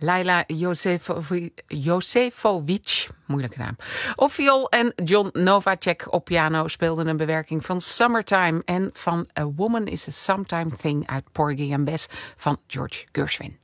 Laila Josefovic, moeilijke naam, op viool en John Novacek op piano speelden een bewerking van Summertime en van A Woman is a Sometime Thing uit Porgy and Bess van George Gershwin.